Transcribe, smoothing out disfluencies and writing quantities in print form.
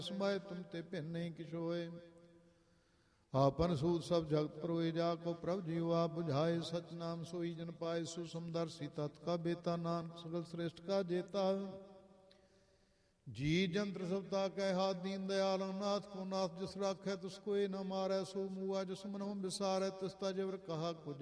समाये तुम ते भिन्न नहीं किछ होए। आपन सूत सब जगत परोए, जाको प्रभु जीव आप बुझाए। सच नाम सोई जन पाए, सुसमदर्शी तत् का बेता। नानक सगल श्रेष्ठ का जेता। जी जंत्र सबता कह हाथ दीन दयाल। नाथ को नाथ जिस राखै, तुसको न मारै। सो मुआ जिस मन हम विसारै, तिसता जबर कहा कुछ